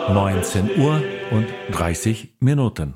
19:30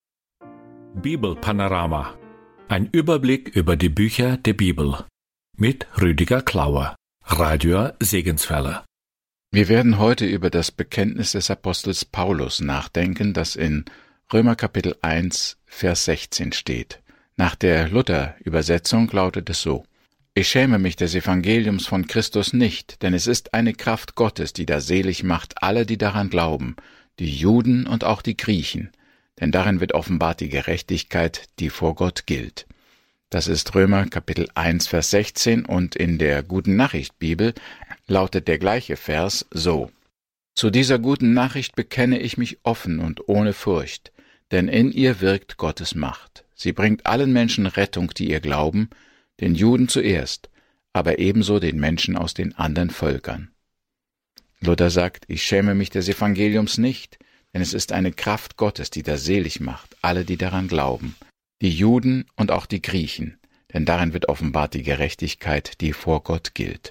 Bibelpanorama. Ein Überblick über die Bücher der Bibel. Mit Rüdiger Klauer, Radio Segenswelle. Wir werden heute über das Bekenntnis des Apostels Paulus nachdenken, das in Römer Kapitel 1, Vers 16 steht. Nach der Luther-Übersetzung lautet es so: Ich schäme mich des Evangeliums von Christus nicht, denn es ist eine Kraft Gottes, die da selig macht alle, die daran glauben, die Juden und auch die Griechen, denn darin wird offenbart die Gerechtigkeit, die vor Gott gilt. Das ist Römer Kapitel 1, Vers 16 und in der Guten Nachricht Bibel lautet der gleiche Vers so: Zu dieser guten Nachricht bekenne ich mich offen und ohne Furcht, denn in ihr wirkt Gottes Macht. Sie bringt allen Menschen Rettung, die ihr glauben, den Juden zuerst, aber ebenso den Menschen aus den anderen Völkern. Luther sagt, ich schäme mich des Evangeliums nicht, denn es ist eine Kraft Gottes, die da selig macht, alle, die daran glauben, die Juden und auch die Griechen, denn darin wird offenbart die Gerechtigkeit, die vor Gott gilt.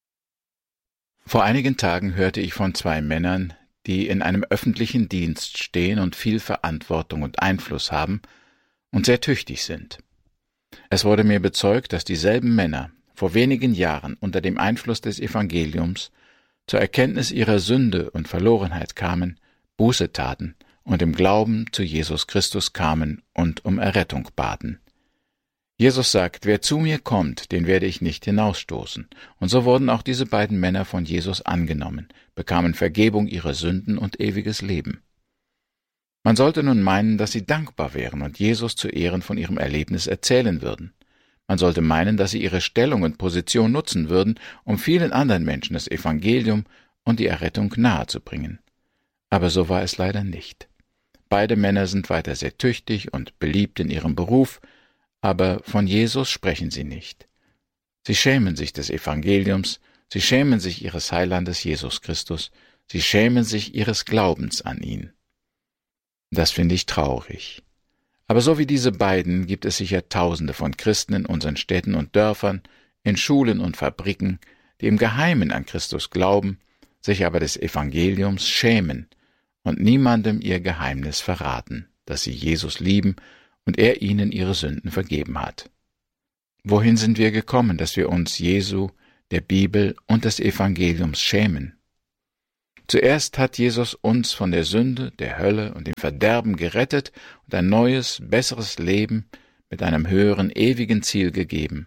Vor einigen Tagen hörte ich von 2 Männern, die in einem öffentlichen Dienst stehen und viel Verantwortung und Einfluss haben und sehr tüchtig sind. Es wurde mir bezeugt, dass dieselben Männer vor wenigen Jahren unter dem Einfluss des Evangeliums zur Erkenntnis ihrer Sünde und Verlorenheit kamen, Buße taten und im Glauben zu Jesus Christus kamen und um Errettung baten. Jesus sagt, wer zu mir kommt, den werde ich nicht hinausstoßen. Und so wurden auch diese beiden Männer von Jesus angenommen, bekamen Vergebung ihrer Sünden und ewiges Leben. Man sollte nun meinen, dass sie dankbar wären und Jesus zu Ehren von ihrem Erlebnis erzählen würden. Man sollte meinen, dass sie ihre Stellung und Position nutzen würden, um vielen anderen Menschen das Evangelium und die Errettung nahezubringen. Aber so war es leider nicht. Beide Männer sind weiter sehr tüchtig und beliebt in ihrem Beruf, aber von Jesus sprechen sie nicht. Sie schämen sich des Evangeliums, sie schämen sich ihres Heilandes Jesus Christus, sie schämen sich ihres Glaubens an ihn. Das finde ich traurig. Aber so wie diese beiden gibt es sicher Tausende von Christen in unseren Städten und Dörfern, in Schulen und Fabriken, die im Geheimen an Christus glauben, sich aber des Evangeliums schämen und niemandem ihr Geheimnis verraten, dass sie Jesus lieben und er ihnen ihre Sünden vergeben hat. Wohin sind wir gekommen, dass wir uns Jesu, der Bibel und des Evangeliums schämen? Zuerst hat Jesus uns von der Sünde, der Hölle und dem Verderben gerettet und ein neues, besseres Leben mit einem höheren, ewigen Ziel gegeben.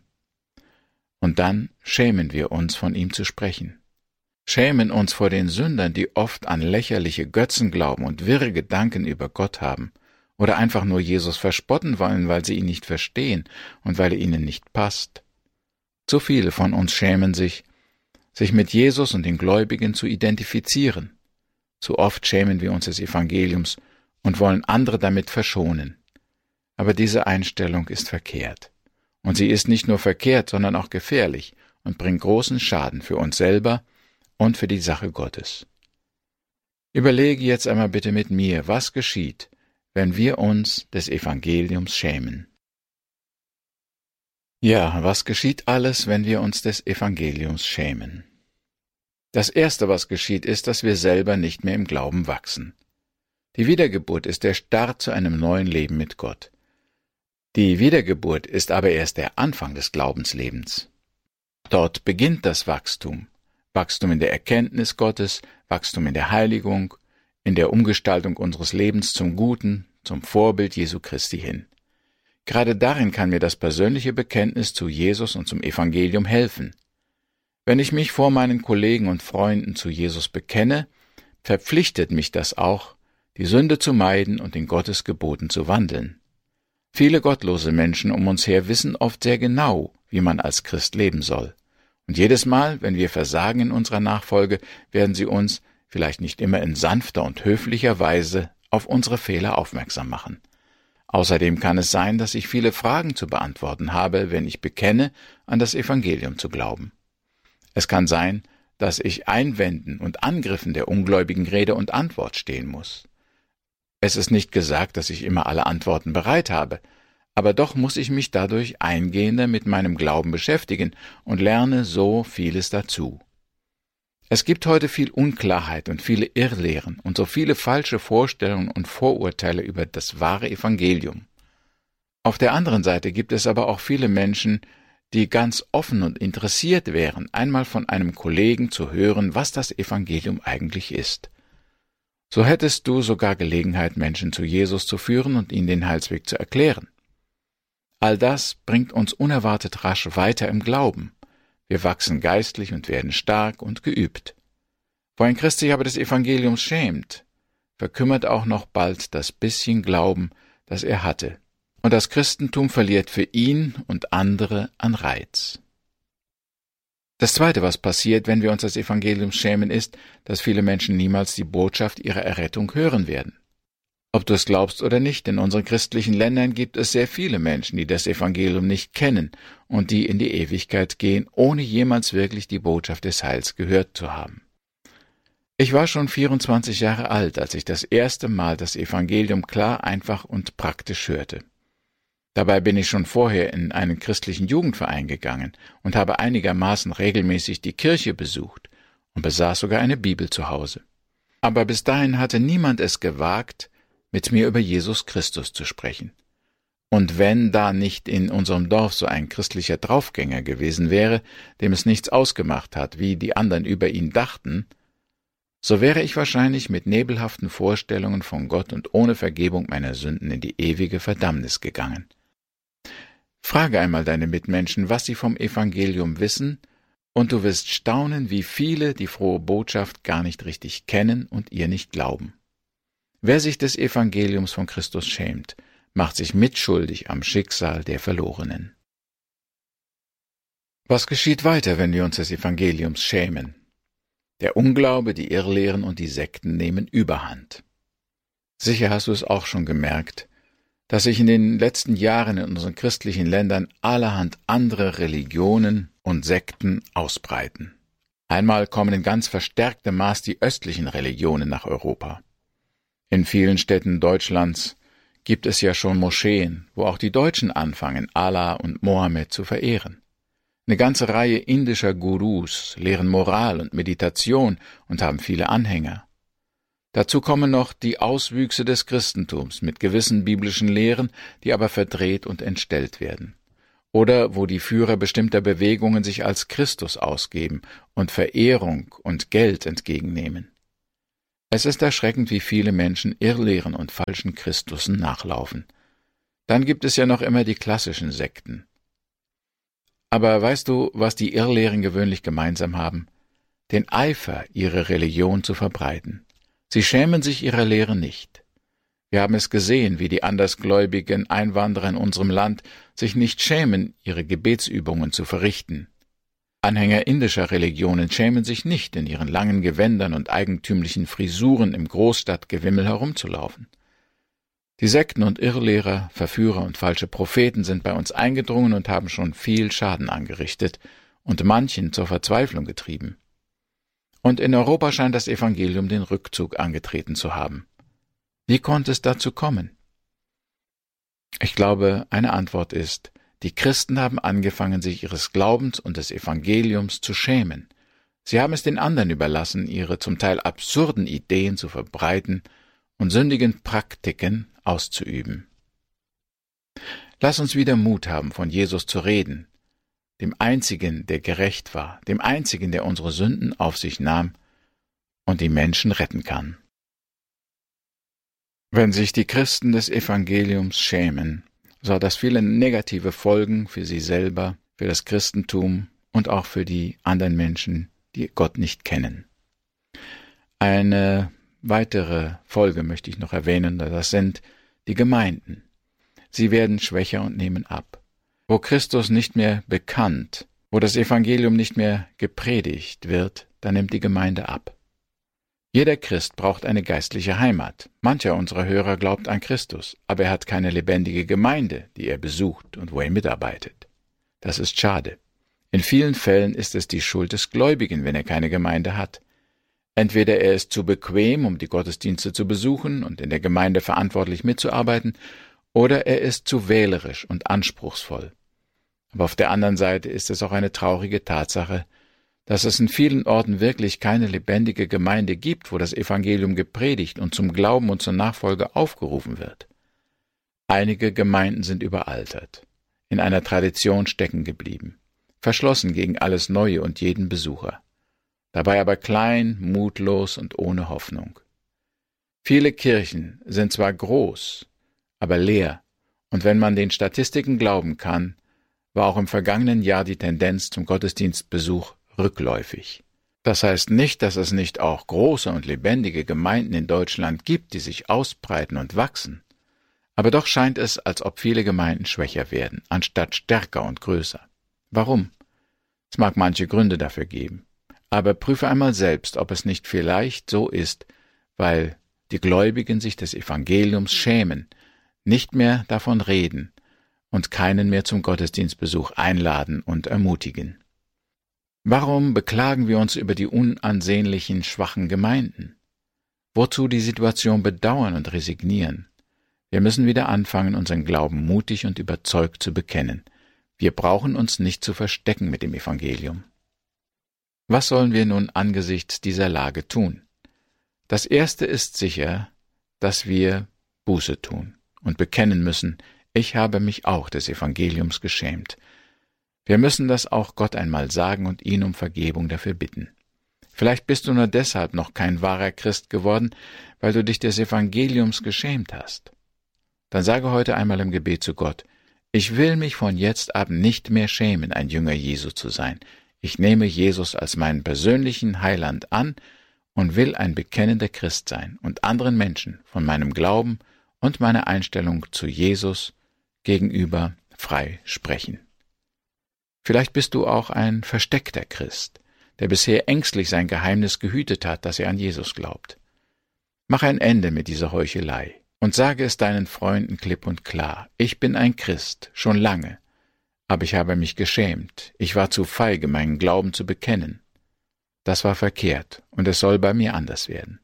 Und dann schämen wir uns, von ihm zu sprechen. Schämen uns vor den Sündern, die oft an lächerliche Götzen glauben und wirre Gedanken über Gott haben oder einfach nur Jesus verspotten wollen, weil sie ihn nicht verstehen und weil er ihnen nicht passt. Zu viele von uns schämen sich mit Jesus und den Gläubigen zu identifizieren. Zu oft schämen wir uns des Evangeliums und wollen andere damit verschonen. Aber diese Einstellung ist verkehrt. Und sie ist nicht nur verkehrt, sondern auch gefährlich und bringt großen Schaden für uns selber und für die Sache Gottes. Überlege jetzt einmal bitte mit mir, was geschieht, wenn wir uns des Evangeliums schämen. Ja, was geschieht alles, wenn wir uns des Evangeliums schämen? Das Erste, was geschieht, ist, dass wir selber nicht mehr im Glauben wachsen. Die Wiedergeburt ist der Start zu einem neuen Leben mit Gott. Die Wiedergeburt ist aber erst der Anfang des Glaubenslebens. Dort beginnt das Wachstum. Wachstum in der Erkenntnis Gottes, Wachstum in der Heiligung, in der Umgestaltung unseres Lebens zum Guten, zum Vorbild Jesu Christi hin. Gerade darin kann mir das persönliche Bekenntnis zu Jesus und zum Evangelium helfen. Wenn ich mich vor meinen Kollegen und Freunden zu Jesus bekenne, verpflichtet mich das auch, die Sünde zu meiden und in Gottes Geboten zu wandeln. Viele gottlose Menschen um uns her wissen oft sehr genau, wie man als Christ leben soll. Und jedes Mal, wenn wir versagen in unserer Nachfolge, werden sie uns, vielleicht nicht immer in sanfter und höflicher Weise, auf unsere Fehler aufmerksam machen. Außerdem kann es sein, dass ich viele Fragen zu beantworten habe, wenn ich bekenne, an das Evangelium zu glauben. Es kann sein, dass ich Einwänden und Angriffen der Ungläubigen Rede und Antwort stehen muss. Es ist nicht gesagt, dass ich immer alle Antworten bereit habe, aber doch muss ich mich dadurch eingehender mit meinem Glauben beschäftigen und lerne so vieles dazu. Es gibt heute viel Unklarheit und viele Irrlehren und so viele falsche Vorstellungen und Vorurteile über das wahre Evangelium. Auf der anderen Seite gibt es aber auch viele Menschen, die ganz offen und interessiert wären, einmal von einem Kollegen zu hören, was das Evangelium eigentlich ist. So hättest du sogar Gelegenheit, Menschen zu Jesus zu führen und ihnen den Heilsweg zu erklären. All das bringt uns unerwartet rasch weiter im Glauben. Wir wachsen geistlich und werden stark und geübt. Wo ein Christ sich aber des Evangeliums schämt, verkümmert auch noch bald das bisschen Glauben, das er hatte. Und das Christentum verliert für ihn und andere an Reiz. Das Zweite, was passiert, wenn wir uns des Evangeliums schämen, ist, dass viele Menschen niemals die Botschaft ihrer Errettung hören werden. Ob du es glaubst oder nicht, in unseren christlichen Ländern gibt es sehr viele Menschen, die das Evangelium nicht kennen und die in die Ewigkeit gehen, ohne jemals wirklich die Botschaft des Heils gehört zu haben. Ich war schon 24 Jahre alt, als ich das erste Mal das Evangelium klar, einfach und praktisch hörte. Dabei bin ich schon vorher in einen christlichen Jugendverein gegangen und habe einigermaßen regelmäßig die Kirche besucht und besaß sogar eine Bibel zu Hause. Aber bis dahin hatte niemand es gewagt, mit mir über Jesus Christus zu sprechen. Und wenn da nicht in unserem Dorf so ein christlicher Draufgänger gewesen wäre, dem es nichts ausgemacht hat, wie die anderen über ihn dachten, so wäre ich wahrscheinlich mit nebelhaften Vorstellungen von Gott und ohne Vergebung meiner Sünden in die ewige Verdammnis gegangen. Frage einmal deine Mitmenschen, was sie vom Evangelium wissen, und du wirst staunen, wie viele die frohe Botschaft gar nicht richtig kennen und ihr nicht glauben. Wer sich des Evangeliums von Christus schämt, macht sich mitschuldig am Schicksal der Verlorenen. Was geschieht weiter, wenn wir uns des Evangeliums schämen? Der Unglaube, die Irrlehren und die Sekten nehmen Überhand. Sicher hast du es auch schon gemerkt, dass sich in den letzten Jahren in unseren christlichen Ländern allerhand andere Religionen und Sekten ausbreiten. Einmal kommen in ganz verstärktem Maß die östlichen Religionen nach Europa. In vielen Städten Deutschlands gibt es ja schon Moscheen, wo auch die Deutschen anfangen, Allah und Mohammed zu verehren. Eine ganze Reihe indischer Gurus lehren Moral und Meditation und haben viele Anhänger. Dazu kommen noch die Auswüchse des Christentums mit gewissen biblischen Lehren, die aber verdreht und entstellt werden. Oder wo die Führer bestimmter Bewegungen sich als Christus ausgeben und Verehrung und Geld entgegennehmen. Es ist erschreckend, wie viele Menschen Irrlehren und falschen Christussen nachlaufen. Dann gibt es ja noch immer die klassischen Sekten. Aber weißt du, was die Irrlehren gewöhnlich gemeinsam haben? Den Eifer, ihre Religion zu verbreiten. Sie schämen sich ihrer Lehre nicht. Wir haben es gesehen, wie die andersgläubigen Einwanderer in unserem Land sich nicht schämen, ihre Gebetsübungen zu verrichten. Anhänger indischer Religionen schämen sich nicht, in ihren langen Gewändern und eigentümlichen Frisuren im Großstadtgewimmel herumzulaufen. Die Sekten und Irrlehrer, Verführer und falsche Propheten sind bei uns eingedrungen und haben schon viel Schaden angerichtet und manchen zur Verzweiflung getrieben. Und in Europa scheint das Evangelium den Rückzug angetreten zu haben. Wie konnte es dazu kommen? Ich glaube, eine Antwort ist, die Christen haben angefangen, sich ihres Glaubens und des Evangeliums zu schämen. Sie haben es den anderen überlassen, ihre zum Teil absurden Ideen zu verbreiten und sündigen Praktiken auszuüben. Lass uns wieder Mut haben, von Jesus zu reden, dem Einzigen, der gerecht war, dem Einzigen, der unsere Sünden auf sich nahm und die Menschen retten kann. Wenn sich die Christen des Evangeliums schämen, so hat das viele negative Folgen für sie selber, für das Christentum und auch für die anderen Menschen, die Gott nicht kennen. Eine weitere Folge möchte ich noch erwähnen, das sind die Gemeinden. Sie werden schwächer und nehmen ab. Wo Christus nicht mehr bekannt, wo das Evangelium nicht mehr gepredigt wird, da nimmt die Gemeinde ab. Jeder Christ braucht eine geistliche Heimat. Mancher unserer Hörer glaubt an Christus, aber er hat keine lebendige Gemeinde, die er besucht und wo er mitarbeitet. Das ist schade. In vielen Fällen ist es die Schuld des Gläubigen, wenn er keine Gemeinde hat. Entweder er ist zu bequem, um die Gottesdienste zu besuchen und in der Gemeinde verantwortlich mitzuarbeiten, oder er ist zu wählerisch und anspruchsvoll. Aber auf der anderen Seite ist es auch eine traurige Tatsache, dass es in vielen Orten wirklich keine lebendige Gemeinde gibt, wo das Evangelium gepredigt und zum Glauben und zur Nachfolge aufgerufen wird. Einige Gemeinden sind überaltert, in einer Tradition stecken geblieben, verschlossen gegen alles Neue und jeden Besucher, dabei aber klein, mutlos und ohne Hoffnung. Viele Kirchen sind zwar groß, aber leer, und wenn man den Statistiken glauben kann, war auch im vergangenen Jahr die Tendenz zum Gottesdienstbesuch rückläufig. Das heißt nicht, dass es nicht auch große und lebendige Gemeinden in Deutschland gibt, die sich ausbreiten und wachsen. Aber doch scheint es, als ob viele Gemeinden schwächer werden, anstatt stärker und größer. Warum? Es mag manche Gründe dafür geben. Aber prüfe einmal selbst, ob es nicht vielleicht so ist, weil die Gläubigen sich des Evangeliums schämen, nicht mehr davon reden und keinen mehr zum Gottesdienstbesuch einladen und ermutigen. Warum beklagen wir uns über die unansehnlichen, schwachen Gemeinden? Wozu die Situation bedauern und resignieren? Wir müssen wieder anfangen, unseren Glauben mutig und überzeugt zu bekennen. Wir brauchen uns nicht zu verstecken mit dem Evangelium. Was sollen wir nun angesichts dieser Lage tun? Das Erste ist sicher, dass wir Buße tun und bekennen müssen, ich habe mich auch des Evangeliums geschämt. Wir müssen das auch Gott einmal sagen und ihn um Vergebung dafür bitten. Vielleicht bist du nur deshalb noch kein wahrer Christ geworden, weil du dich des Evangeliums geschämt hast. Dann sage heute einmal im Gebet zu Gott, ich will mich von jetzt ab nicht mehr schämen, ein Jünger Jesu zu sein. Ich nehme Jesus als meinen persönlichen Heiland an und will ein bekennender Christ sein und anderen Menschen von meinem Glauben und meiner Einstellung zu Jesus gegenüber frei sprechen. Vielleicht bist du auch ein versteckter Christ, der bisher ängstlich sein Geheimnis gehütet hat, dass er an Jesus glaubt. Mach ein Ende mit dieser Heuchelei und sage es deinen Freunden klipp und klar, ich bin ein Christ, schon lange, aber ich habe mich geschämt, ich war zu feige, meinen Glauben zu bekennen. Das war verkehrt und es soll bei mir anders werden.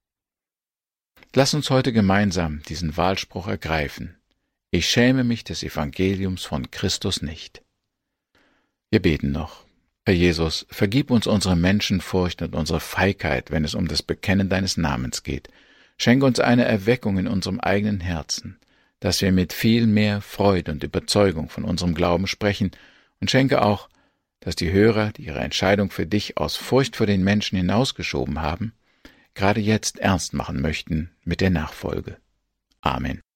Lass uns heute gemeinsam diesen Wahlspruch ergreifen. Ich schäme mich des Evangeliums von Christus nicht. Wir beten noch. Herr Jesus, vergib uns unsere Menschenfurcht und unsere Feigheit, wenn es um das Bekennen deines Namens geht. Schenke uns eine Erweckung in unserem eigenen Herzen, dass wir mit viel mehr Freude und Überzeugung von unserem Glauben sprechen, und schenke auch, dass die Hörer, die ihre Entscheidung für dich aus Furcht vor den Menschen hinausgeschoben haben, gerade jetzt ernst machen möchten mit der Nachfolge. Amen.